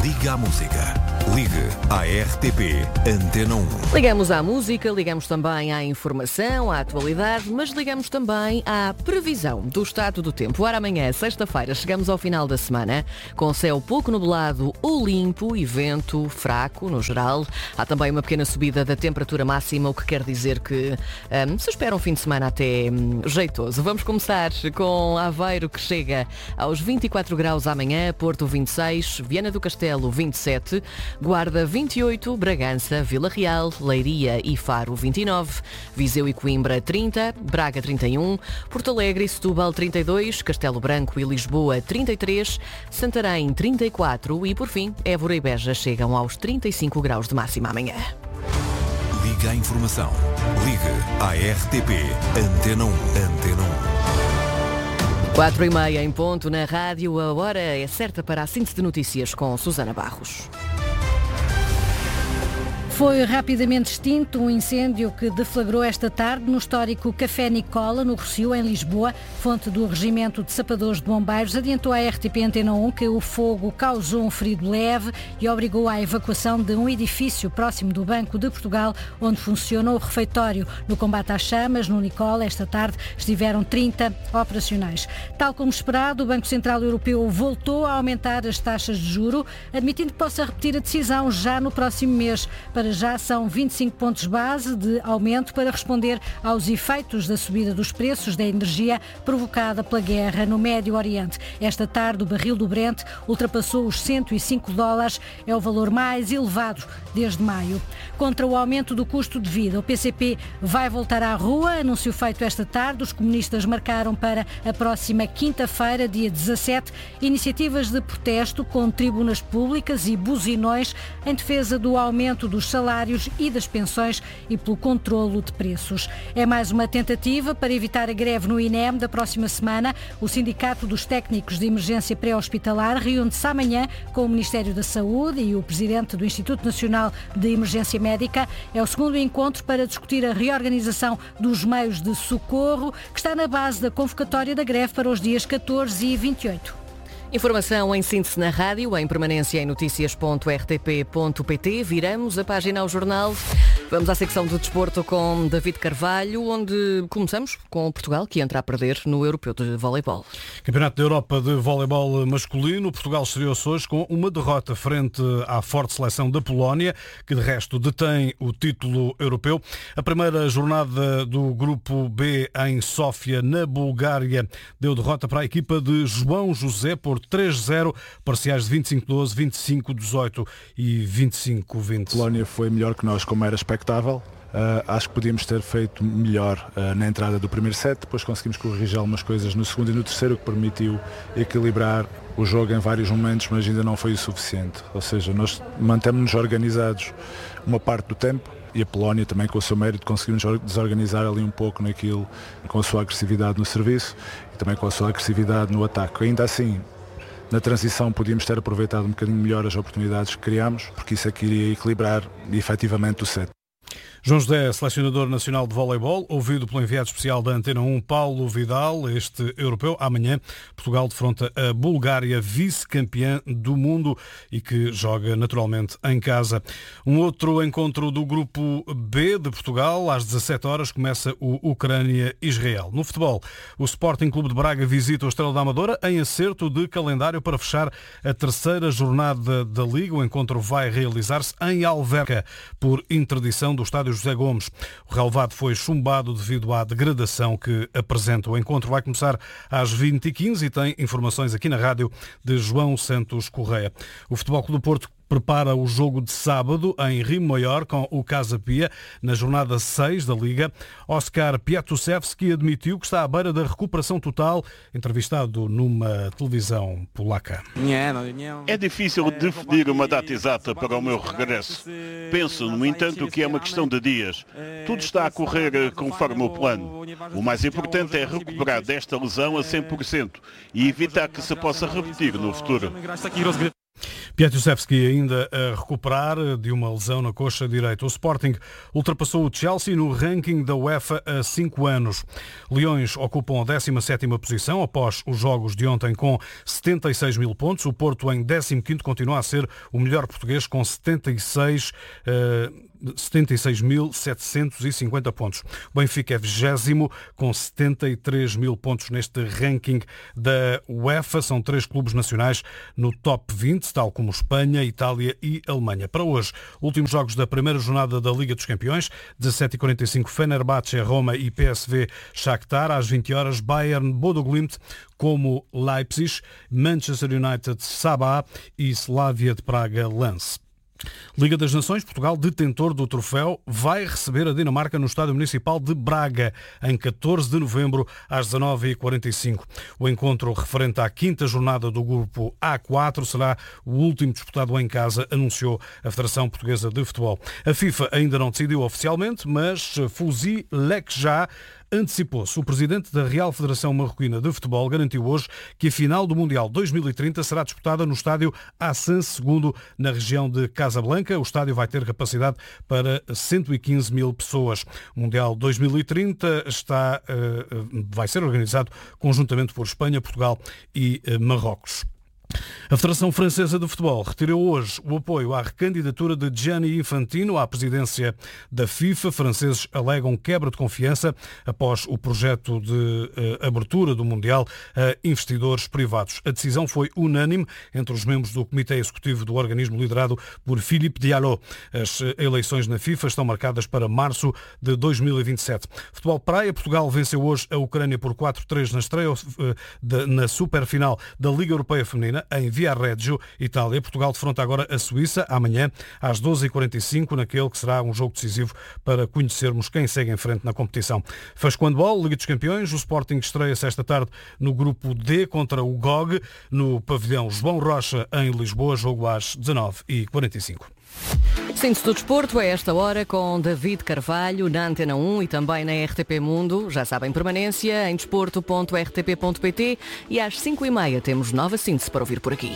Liga à música. Ligue à RTP Antena 1. Ligamos à música, ligamos também à informação, à atualidade, mas ligamos também à previsão do estado do tempo. Ora, amanhã, sexta-feira, chegamos ao final da semana com céu pouco nublado ou limpo e vento fraco no geral. Há também uma pequena subida da temperatura máxima, o que quer dizer que se espera um fim de semana até jeitoso. Vamos começar com Aveiro, que chega aos 24 graus amanhã, Porto 26, Viana do Castelo 27, Guarda 28, Bragança, Vila Real, Leiria e Faro 29, Viseu e Coimbra 30, Braga 31, Porto Alegre e Setúbal 32, Castelo Branco e Lisboa 33, Santarém 34 e, por fim, Évora e Beja chegam aos 35 graus de máxima amanhã. Liga à informação. Ligue à RTP Antena 1. Antena 1. 4h30 em ponto na rádio. A hora é certa para a síntese de notícias com Susana Barros. Foi rapidamente extinto um incêndio que deflagrou esta tarde no histórico Café Nicola, no Rossio, em Lisboa. Fonte do Regimento de Sapadores de Bombeiros adiantou à RTP Antena 1 que o fogo causou um ferido leve e obrigou à evacuação de um edifício próximo do Banco de Portugal, onde funciona o refeitório. No combate às chamas, no Nicola, esta tarde, estiveram 30 operacionais. Tal como esperado, o Banco Central Europeu voltou a aumentar as taxas de juro, admitindo que possa repetir a decisão já no próximo mês. Para já são 25 pontos base de aumento para responder aos efeitos da subida dos preços da energia provocada pela guerra no Médio Oriente. Esta tarde, o barril do Brent ultrapassou os $105, é o valor mais elevado desde maio. Contra o aumento do custo de vida, o PCP vai voltar à rua, anúncio feito esta tarde. Os comunistas marcaram para a próxima quinta-feira, dia 17, iniciativas de protesto com tribunas públicas e buzinões em defesa do aumento dos salários e das pensões e pelo controlo de preços. É mais uma tentativa para evitar a greve no INEM da próxima semana. O Sindicato dos Técnicos de Emergência Pré-Hospitalar reúne-se amanhã com o Ministério da Saúde e o Presidente do Instituto Nacional de Emergência Médica. É o segundo encontro para discutir a reorganização dos meios de socorro, que está na base da convocatória da greve para os dias 14 e 28. Informação em síntese na rádio, em permanência em noticias.rtp.pt. Viramos a página ao jornal. Vamos à secção do desporto com David Carvalho, onde começamos com Portugal, que entra a perder no Europeu de Voleibol. Campeonato da Europa de Voleibol masculino. Portugal estreou-se hoje com uma derrota frente à forte seleção da Polónia, que de resto detém o título europeu. A primeira jornada do Grupo B em Sófia, na Bulgária, deu derrota para a equipa de João José por 3-0, parciais de 25-12, 25-18 e 25-20. A Polónia foi melhor que nós, como era expectável. Acho que podíamos ter feito melhor na entrada do primeiro set, depois conseguimos corrigir algumas coisas no segundo e no terceiro, que permitiu equilibrar o jogo em vários momentos, mas ainda não foi o suficiente. Ou seja, nós mantemos-nos organizados uma parte do tempo, e a Polónia também, com o seu mérito, conseguiu-nos desorganizar ali um pouco naquilo, com a sua agressividade no serviço e também com a sua agressividade no ataque. Ainda assim, na transição podíamos ter aproveitado um bocadinho melhor as oportunidades que criámos, porque isso é que iria equilibrar efetivamente o set. João José, selecionador nacional de voleibol, ouvido pelo enviado especial da Antena 1, Paulo Vidal. Este europeu, amanhã, Portugal defronta a Bulgária, vice-campeã do mundo e que joga naturalmente em casa. Um outro encontro do Grupo B de Portugal, às 17 horas, começa o Ucrânia-Israel. No futebol, o Sporting Clube de Braga visita o Estrela da Amadora em acerto de calendário para fechar a terceira jornada da Liga. O encontro vai realizar-se em Alverca, por interdição do estádio José Gomes. O relevado foi chumbado devido à degradação que apresenta. O encontro vai começar às 20h15 e tem informações aqui na rádio de João Santos Correia. O Futebol Clube do Porto prepara o jogo de sábado em Rio Maior com o Casa Pia, na jornada 6 da Liga. Oscar Piatusevski admitiu que está à beira da recuperação total, entrevistado numa televisão polaca. É difícil definir uma data exata para o meu regresso. Penso, no entanto, que é uma questão de dias. Tudo está a correr conforme o plano. O mais importante é recuperar desta lesão a 100% e evitar que se possa repetir no futuro. Piatusevski ainda a recuperar de uma lesão na coxa direita. O Sporting ultrapassou o Chelsea no ranking da UEFA há 5 anos. Leões ocupam a 17ª posição após os jogos de ontem com 76 mil pontos. O Porto em 15º continua a ser o melhor português com 76.750 pontos. O Benfica é 20º com 73 mil pontos neste ranking da UEFA. São 3 clubes nacionais no top 20, tal como Espanha, Itália e Alemanha. Para hoje, últimos jogos da primeira jornada da Liga dos Campeões, 17h45 Fenerbahçe, Roma e PSV Shakhtar, às 20 horas Bayern, Bodo Glimt, como Leipzig, Manchester United, Sabah e Slavia de Praga, Lens. Liga das Nações, Portugal, detentor do troféu, vai receber a Dinamarca no Estádio Municipal de Braga, em 14 de novembro, às 19h45. O encontro referente à 5ª jornada do grupo A4 será o último disputado em casa, anunciou a Federação Portuguesa de Futebol. A FIFA ainda não decidiu oficialmente, mas Fouzi Lekja antecipou-se. O presidente da Real Federação Marroquina de Futebol garantiu hoje que a final do Mundial 2030 será disputada no estádio Hassan II, na região de Casablanca. O estádio vai ter capacidade para 115 mil pessoas. O Mundial 2030 vai ser organizado conjuntamente por Espanha, Portugal e Marrocos. A Federação Francesa de Futebol retirou hoje o apoio à recandidatura de Gianni Infantino à presidência da FIFA. Franceses alegam quebra de confiança após o projeto de abertura do Mundial a investidores privados. A decisão foi unânime entre os membros do Comitê Executivo do organismo liderado por Philippe Diallo. As eleições na FIFA estão marcadas para março de 2027. Futebol praia, Portugal venceu hoje a Ucrânia por 4-3 na estreia na superfinal da Liga Europeia Feminina em Viareggio, Itália. Portugal defronta agora a Suíça amanhã às 12h45 naquele que será um jogo decisivo para conhecermos quem segue em frente na competição. Fecho com handball, Liga dos Campeões. O Sporting estreia-se esta tarde no grupo D contra o GOG no pavilhão João Rocha em Lisboa, jogo às 19h45. Síntese do Desporto a esta hora com David Carvalho na Antena 1 e também na RTP Mundo. Já sabem, permanência em desporto.rtp.pt e às 5h30 temos nova síntese para ouvir por aqui.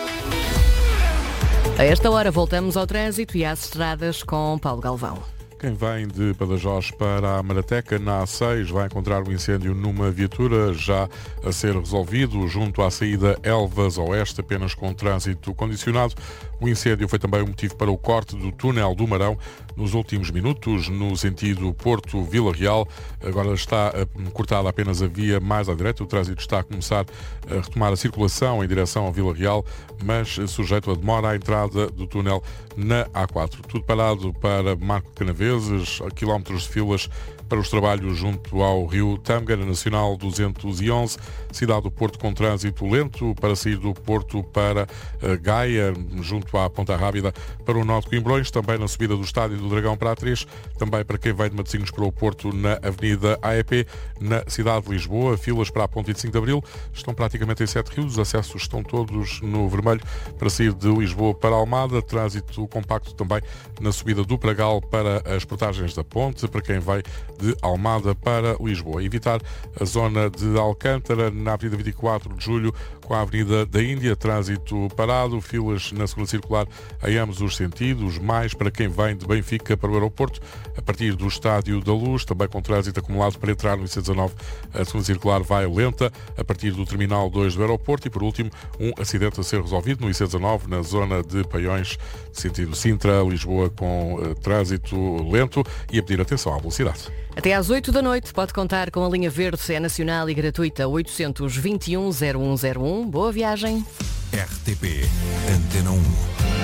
A esta hora voltamos ao trânsito e às estradas com Paulo Galvão. Quem vem de Badajoz para a Marateca, na A6, vai encontrar um incêndio numa viatura já a ser resolvido junto à saída Elvas Oeste, apenas com trânsito condicionado. O incêndio foi também o motivo para o corte do túnel do Marão nos últimos minutos, no sentido Porto-Vila Real. Agora está cortada apenas a via mais à direita. O trânsito está a começar a retomar a circulação em direção ao Vila Real, mas sujeito a demora à entrada do túnel na A4. Tudo parado para Marco de Canaveses, quilómetros de filas para os trabalhos junto ao rio Tâmega, Nacional 211, cidade do Porto com trânsito lento para sair do Porto para Gaia, junto à Ponta Rábida, para o Norte de Coimbrões, também na subida do Estádio do Dragão para a A3, também para quem vem de Matosinhos para o Porto na Avenida AEP, na cidade de Lisboa, filas para a Ponte 25 de Abril, estão praticamente em 7 rios, os acessos estão todos no vermelho para sair de Lisboa para Almada, trânsito compacto também na subida do Pragal para as portagens da Ponte, para quem vai de Almada para Lisboa. Evitar a zona de Alcântara, na Avenida 24 de Julho, com a Avenida da Índia, trânsito parado, filas na segunda circular em ambos os sentidos, mais para quem vem de Benfica para o aeroporto, a partir do Estádio da Luz, também com trânsito acumulado para entrar no IC19, a segunda circular vai lenta, a partir do Terminal 2 do aeroporto e, por último, um acidente a ser resolvido no IC19, na zona de Paiões, sentido Sintra, Lisboa, com trânsito lento e a pedir atenção à velocidade. Até às 8 da noite pode contar com a linha verde, é nacional e gratuita 821-0101. Boa viagem. RTP Antena 1.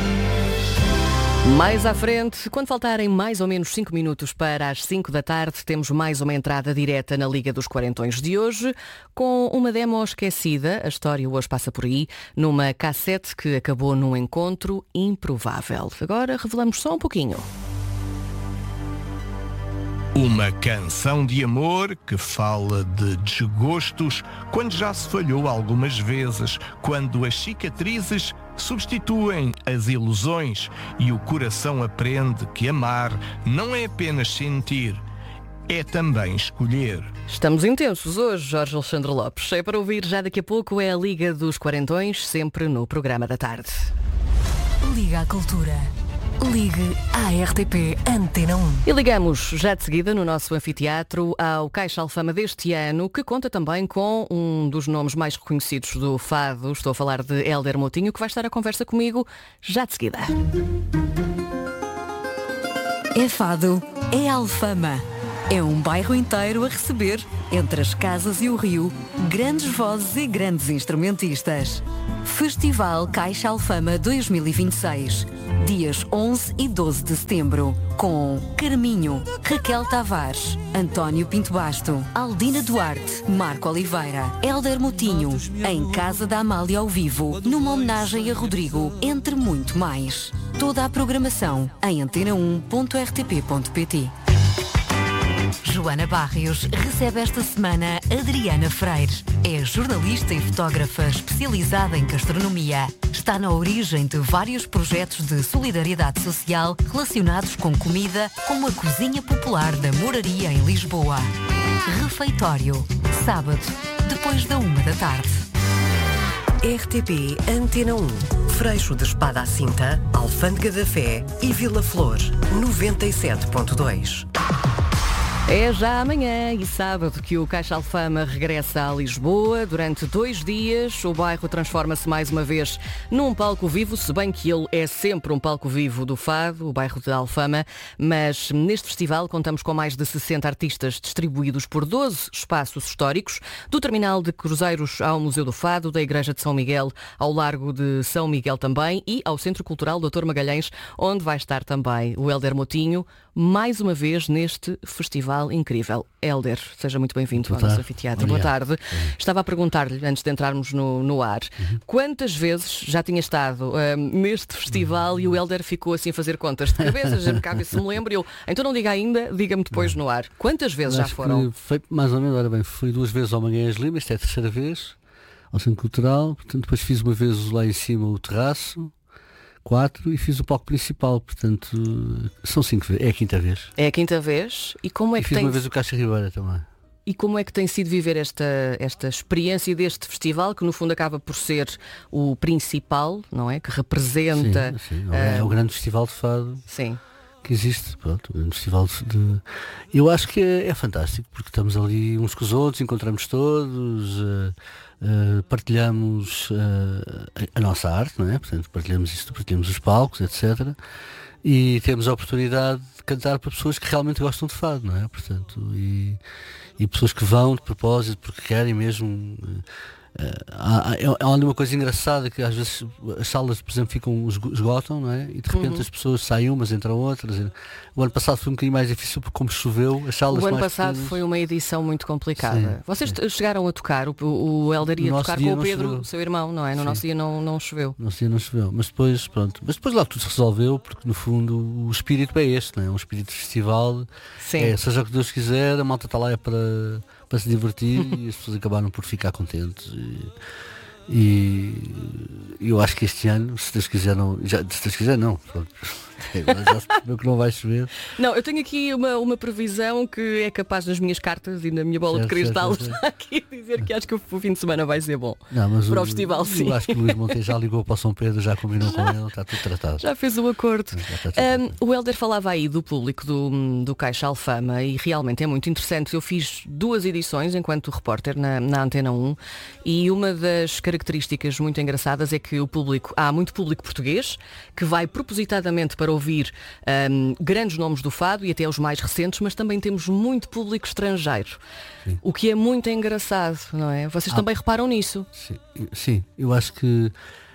Mais à frente, quando faltarem mais ou menos 5 minutos para as 5 da tarde, temos mais uma entrada direta na Liga dos Quarentões de hoje, com uma demo esquecida, a história hoje passa por aí, numa cassete que acabou num encontro improvável. Agora revelamos só um pouquinho. Uma canção de amor que fala de desgostos quando já se falhou algumas vezes, quando as cicatrizes substituem as ilusões e o coração aprende que amar não é apenas sentir, é também escolher. Estamos intensos hoje, Jorge Alexandre Lopes. É para ouvir já daqui a pouco, é a Liga dos Quarentões, sempre no programa da tarde. Liga à cultura. Ligue à RTP Antena 1. E ligamos já de seguida no nosso anfiteatro ao Caixa Alfama deste ano, que conta também com um dos nomes mais reconhecidos do fado. Estou a falar de Hélder Moutinho, que vai estar à conversa comigo já de seguida. É fado, é Alfama. É um bairro inteiro a receber, entre as casas e o rio, grandes vozes e grandes instrumentistas. Festival Caixa Alfama 2026, dias 11 e 12 de setembro, com Carminho, Raquel Tavares, António Pinto Basto, Aldina Duarte, Marco Oliveira, Hélder Moutinho, em Casa da Amália ao vivo, numa homenagem a Rodrigo, entre muito mais. Toda a programação em antena1.rtp.pt. Joana Barrios recebe esta semana Adriana Freire. É jornalista e fotógrafa especializada em gastronomia. Está na origem de vários projetos de solidariedade social relacionados com comida, como a Cozinha Popular da Moraria em Lisboa. Refeitório, sábado, depois da 13h. RTP Antena 1, Freixo de Espada à Cinta, Alfândega da Fé e Vila Flor, 97.2. É já amanhã e sábado que o Caixa Alfama regressa a Lisboa. Durante 2 dias, o bairro transforma-se mais uma vez num palco vivo, se bem que ele é sempre um palco vivo do fado, o bairro de Alfama, mas neste festival contamos com mais de 60 artistas distribuídos por 12 espaços históricos, do terminal de cruzeiros ao Museu do Fado, da Igreja de São Miguel ao Largo de São Miguel também e ao Centro Cultural Dr. Magalhães, onde vai estar também o Hélder Moutinho, mais uma vez neste festival incrível. Hélder, seja muito bem-vindo ao nosso anfiteatro. Boa tarde. Estava a perguntar-lhe, antes de entrarmos no ar, quantas vezes já tinha estado neste festival e o Hélder ficou assim a fazer contas de cabeça, já me cabe se me lembro, eu, então não diga ainda, diga-me depois no ar. Quantas vezes já foram? Foi mais ou menos, ora bem, fui 2 vezes ao Magalhães Lima, esta é a 3ª vez, ao Centro Cultural, portanto depois fiz uma vez lá em cima o terraço, 4 e fiz o palco principal, portanto são 5 vezes, é a 5ª vez. É a 5ª vez? E como é que fiz uma vez o Caixa Ribeira também. E como é que tem sido viver esta experiência deste festival, que no fundo acaba por ser o principal, não é? Que representa... Sim. É o grande festival de fado. Sim. Que existe, pronto, um festival de... Eu acho que é fantástico, porque estamos ali uns com os outros, encontramos todos, partilhamos a nossa arte, não é? Portanto, partilhamos isto, partilhamos os palcos, etc. E temos a oportunidade de cantar para pessoas que realmente gostam de fado, não é? Portanto, e pessoas que vão de propósito, porque querem mesmo... Há uma coisa engraçada que às vezes as salas, por exemplo, esgotam, não é? E de repente as pessoas saem umas, entram outras. O ano passado foi um bocadinho mais difícil porque como choveu, as salas... O ano passado foi uma edição muito complicada. Sim. Vocês chegaram a tocar, o Hélder ia tocar com o Pedro, choveu. Seu irmão, não é? No nosso dia não choveu. No nosso dia não choveu, mas depois, pronto. Mas depois lá tudo se resolveu, porque no fundo o espírito é este, não é? Um espírito de festival. Sim. Seja o que Deus quiser, a malta está lá para se divertir e as pessoas acabaram por ficar contentes e eu acho que este ano, se Deus quiser não, pronto. Agora já se percebeu que não vai chover. Não, eu tenho aqui uma previsão que é capaz nas minhas cartas e na minha bola de cristal aqui dizer que acho que o fim de semana vai ser bom. Para o festival, sim. Eu acho que o Luís Monteiro já ligou para o São Pedro, já combinou com ele, está tudo tratado. Já fez o acordo. O Hélder falava aí do público do Caixa Alfama e realmente é muito interessante. Eu fiz 2 edições enquanto repórter na Antena 1 e uma das características muito engraçadas é que há muito público português que vai propositadamente para ouvir grandes nomes do fado e até os mais recentes, mas também temos muito público estrangeiro. Sim. O que é muito engraçado, não é? Vocês também reparam nisso? Sim, eu acho que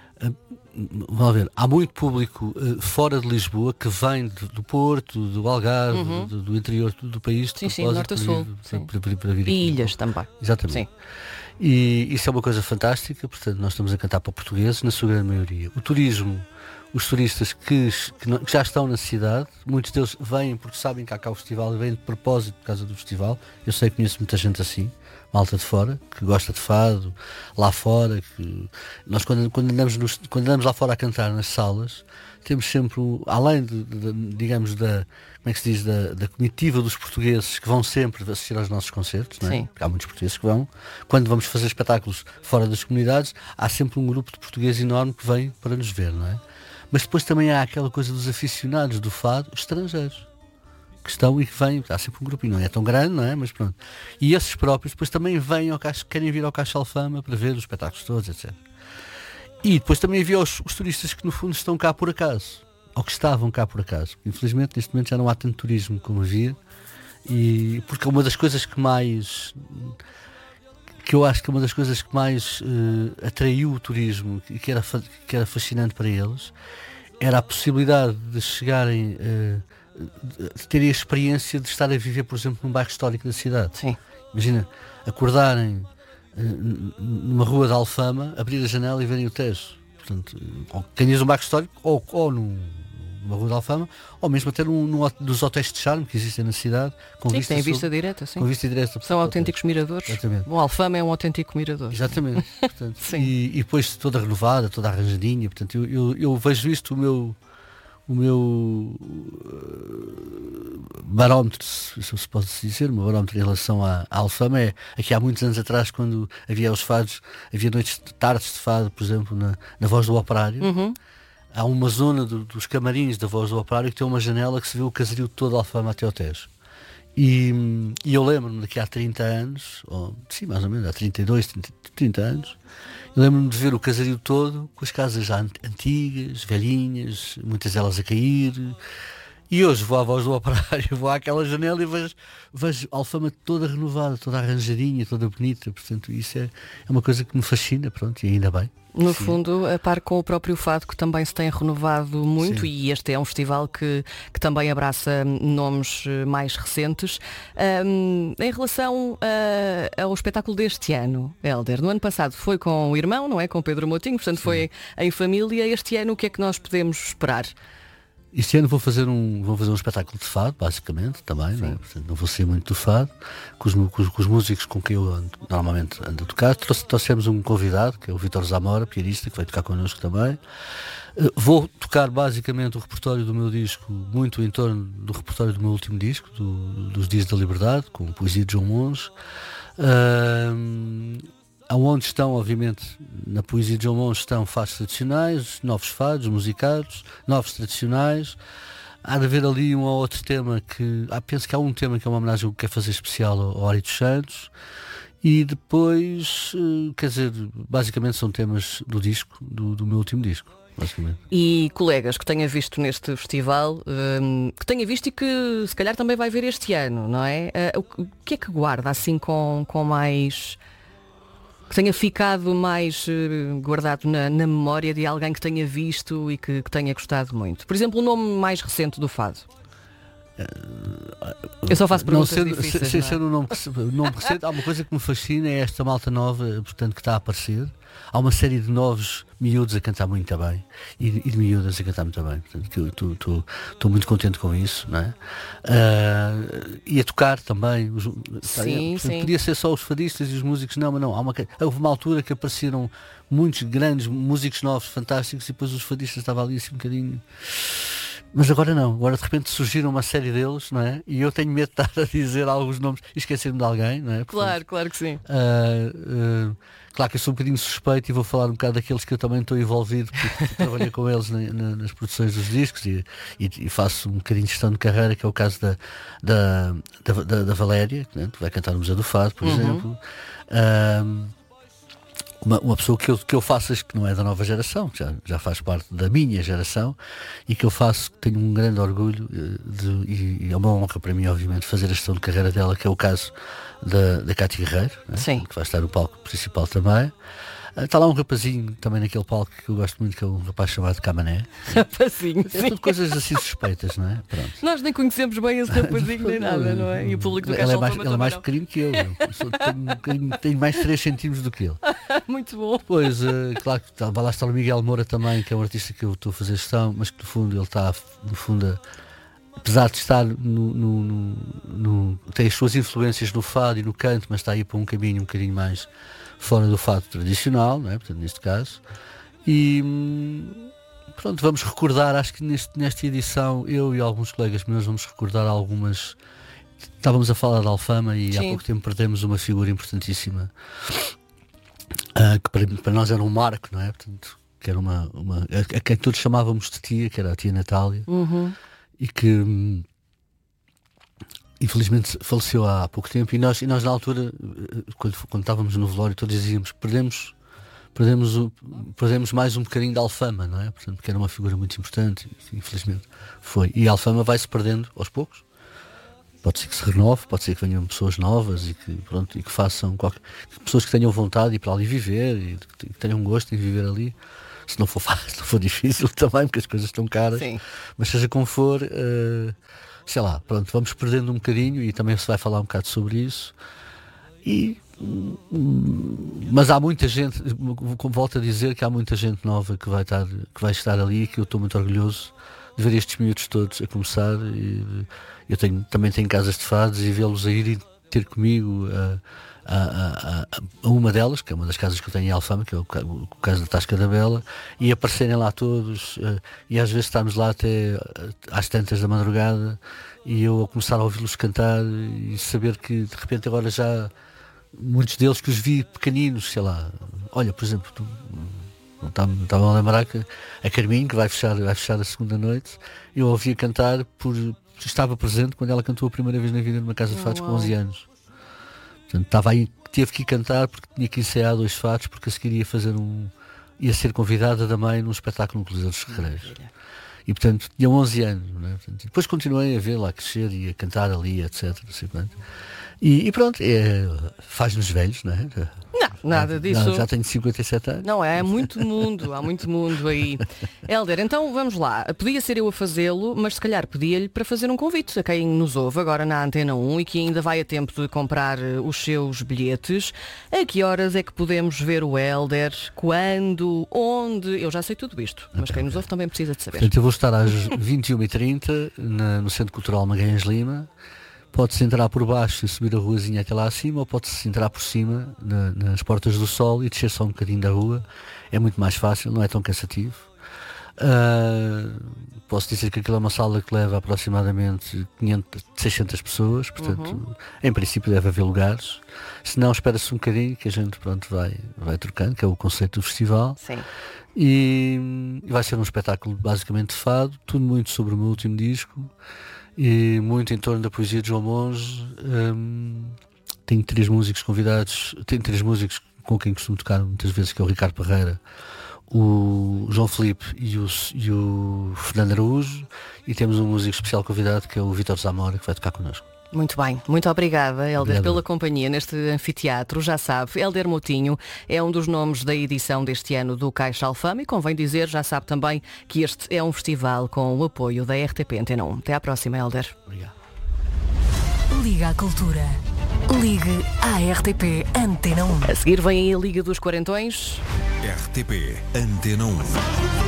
vamos ver, há muito público fora de Lisboa que vem do Porto, do Algarve, do interior do país. Sim, norte a sul. Para vir e ilhas também. Exatamente. Sim. E isso é uma coisa fantástica, portanto nós estamos a cantar para portugueses, na sua grande maioria. O turismo, os turistas que já estão na cidade, muitos deles vêm porque sabem que há cá o festival e vêm de propósito por causa do festival. Eu sei que conheço muita gente assim, malta de fora, que gosta de fado, lá fora. Que nós quando andamos lá fora a cantar nas salas, temos sempre, além digamos, como é que se diz, da comitiva dos portugueses que vão sempre assistir aos nossos concertos, não é? Porque há muitos portugueses que vão. Quando vamos fazer espetáculos fora das comunidades, há sempre um grupo de portugueses enorme que vem para nos ver, não é? Mas depois também há aquela coisa dos aficionados do fado estrangeiros, que estão e que vêm, há sempre um grupinho, não é tão grande, não é? Mas pronto. E esses próprios depois também vêm querem vir ao Caixa Alfama para ver os espetáculos todos, etc. E depois também havia os turistas que no fundo estão cá por acaso, ou que estavam cá por acaso. Infelizmente neste momento já não há tanto turismo como havia, e porque uma das coisas que eu acho que uma das coisas que mais atraiu o turismo e que era fascinante para eles era a possibilidade de chegarem de terem a experiência de estar a viver, por exemplo, num bairro histórico da cidade. Sim. Imagina, acordarem numa rua de Alfama, abrir a janela e verem o Tejo. Portanto, ou ganhas um bairro histórico ou numa rua de Alfama, ou mesmo até num dos hotéis de charme que existem na cidade, com sim, vista tem vista direta, sim. Com vista direta. São autênticos miradores. Exatamente. Bom, Alfama é um autêntico mirador. Exatamente. Portanto, sim. E depois toda renovada, toda arranjadinha. Portanto, eu vejo isto, o meu barómetro, se pode dizer, o meu barómetro em relação à Alfama é aqui há muitos anos atrás, quando havia os fados, havia tardes de fado, por exemplo, na Voz do Operário. Uhum. Há uma zona dos camarins da Voz do Operário que tem uma janela que se vê o caserio todo de Alfama até ao Tejo. E eu lembro-me daqui há 30 anos, ou sim, mais ou menos, há 32, 30 anos, eu lembro-me de ver o caserio todo com as casas já antigas, velhinhas, muitas delas a cair. E hoje vou à Voz do Operário, vou àquela janela e vejo a Alfama toda renovada, toda arranjadinha, toda bonita. Portanto, isso é uma coisa que me fascina, pronto, e ainda bem. No fundo, a par com o próprio fado, que também se tem renovado muito. Sim. E este é um festival que também abraça nomes mais recentes. Em relação ao espetáculo deste ano, Hélder, no ano passado foi com o irmão, não é? Com o Pedro Moutinho, portanto sim, foi em família. Este ano o que é que nós podemos esperar? Este ano vou fazer um espetáculo de fado, basicamente, também, não é? Portanto, não vou ser muito do fado, com os músicos com quem eu normalmente ando a tocar. Trouxemos um convidado, que é o Vítor Zamora, pianista, que vai tocar connosco também. Vou tocar basicamente o repertório do meu disco, muito em torno do repertório do meu último disco, dos Dias da Liberdade, com poesia de João Monge. Onde estão, obviamente, na poesia de João Monge estão fados tradicionais, novos fados musicados, novos tradicionais. Há de haver ali um ou outro tema penso que há um tema que é uma homenagem que quer fazer especial ao Ari dos Santos. E depois, quer dizer, basicamente são temas do disco, do meu último disco. Basicamente. E colegas que tenha visto neste festival, que tenha visto e que se calhar também vai ver este ano, não é? O que é que guarda assim com mais... que tenha ficado mais guardado na memória de alguém que tenha visto e que tenha gostado muito? Por exemplo, o nome mais recente do fado. Eu só faço perguntas difíceis. Sem ser um nome recente, há uma coisa que me fascina, é esta malta nova, portanto, que está a aparecer. Há uma série de novos miúdos a cantar muito bem e de miúdas a cantar muito bem. Portanto, estou muito contente com isso, não é? E a tocar também. Sim. Podia ser só os fadistas e os músicos, não, mas não. Houve uma altura que apareceram muitos grandes músicos novos, fantásticos, e depois os fadistas estavam ali assim um bocadinho... Mas agora não, agora de repente surgiram uma série deles, não é? E eu tenho medo de estar a dizer alguns nomes e esquecer-me de alguém, não é? Portanto, claro que sim. Claro que eu sou um bocadinho suspeito e vou falar um bocado daqueles que eu também estou envolvido, porque trabalhei com eles nas produções dos discos e faço um bocadinho de gestão de carreira, que é o caso da Valéria, né? Que vai cantar no Museu do Fado, por exemplo. Uma pessoa que eu faço, que não é da nova geração, que já faz parte da minha geração, e que eu faço, tenho um grande orgulho e é uma honra para mim, obviamente, fazer a gestão de carreira dela, que é o caso da Cátia Guerreiro, né? Que vai estar no palco principal também. Está lá um rapazinho também naquele palco que eu gosto muito, que é um rapaz chamado Camané. Rapazinho, é tudo coisas assim suspeitas, não é? Pronto. Nós nem conhecemos bem esse rapazinho nem nada, não é? E o público do Caixa Alfama ele é mais pequenino que eu. Tenho mais 3 centímetros do que ele. Muito bom. Pois, claro que vai lá estar o Miguel Moura também, que é um artista que eu estou a fazer gestão, mas que no fundo ele está, apesar de estar tem as suas influências no fado e no canto, mas está aí para um caminho um bocadinho mais fora do fado tradicional, não é? Portanto, neste caso. E pronto, vamos recordar, acho que nesta edição, eu e alguns colegas meus vamos recordar algumas. Estávamos a falar de Alfama e há pouco tempo perdemos uma figura importantíssima, que para nós era um marco, não é? Portanto, que era a quem todos chamávamos de tia, que era a tia Natália, e que infelizmente faleceu há pouco tempo, e nós na altura, quando estávamos no velório, todos dizíamos que perdemos mais um bocadinho da Alfama, não é? Portanto, porque era uma figura muito importante, infelizmente foi. E a Alfama vai-se perdendo aos poucos. Pode ser que se renove, pode ser que venham pessoas novas e que façam pessoas que tenham vontade de ir para ali viver e que tenham gosto em viver ali. Se não for fácil, se não for difícil também, porque as coisas estão caras. Sim. Mas seja como for, sei lá, pronto, vamos perdendo um bocadinho, e também se vai falar um bocado sobre isso. Mas há muita gente, volto a dizer que há muita gente nova que vai estar ali, que eu estou muito orgulhoso de ver estes miúdos todos a começar. E eu também tenho casas de fados, e vê-los a ir e ter comigo a uma delas, que é uma das casas que eu tenho em Alfama, que é o caso da Tasca da Bela, e aparecerem lá todos, e às vezes estamos lá até às tantas da madrugada, e eu a começar a ouvi-los cantar e saber que de repente agora já muitos deles que os vi pequeninos, sei lá, olha, por exemplo, estava a lembrar que a Carminho, que vai fechar a segunda noite, eu a ouvia cantar estava presente quando ela cantou a primeira vez na vida numa casa de fados com 11 anos. Portanto, estava aí, teve que ir cantar porque tinha que ensaiar 2 fados, porque a seguir ia ser convidada da mãe num espetáculo no Coliseu dos Recreios. E portanto tinha 11 anos, não é? Portanto, depois continuei a ver lá crescer e a cantar ali, etc. Assim, e pronto, faz-nos velhos, não é? Não, nada disso. Já tenho 57 anos. Não, há muito mundo aí. Hélder, então vamos lá. Podia ser eu a fazê-lo, mas se calhar pedia-lhe para fazer um convite a quem nos ouve agora na Antena 1 e que ainda vai a tempo de comprar os seus bilhetes. A que horas é que podemos ver o Hélder? Quando? Onde? Eu já sei tudo isto, mas quem nos ouve também precisa de saber. Portanto, eu vou estar às 21h30 no Centro Cultural Magalhães Lima. Pode-se entrar por baixo e subir a ruazinha até lá acima, ou pode-se entrar por cima, nas Portas do Sol, e descer só um bocadinho da rua. É muito mais fácil, não é tão cansativo. Posso dizer que aquilo é uma sala que leva aproximadamente 600 pessoas, portanto, em princípio deve haver lugares. Se não, espera-se um bocadinho, que a gente vai trocando, que é o conceito do festival. Sim. E vai ser um espetáculo basicamente de fado, tudo muito sobre o meu último disco, e muito em torno da poesia de João Monge. Tenho 3 músicos convidados, tenho 3 músicos com quem costumo tocar muitas vezes, que é o Ricardo Parreira, o João Filipe e o Fernando Araújo, e temos um músico especial convidado, que é o Vítor Zamora, que vai tocar connosco. Muito bem, muito obrigada, Hélder, pela companhia neste anfiteatro. Já sabe, Hélder Moutinho é um dos nomes da edição deste ano do Caixa Alfama, e convém dizer, já sabe também, que este é um festival com o apoio da RTP Antena 1. Até à próxima, Hélder. Obrigado. Liga à Cultura. Ligue à RTP Antena 1. A seguir vem aí a Liga dos Quarentões. RTP Antena 1.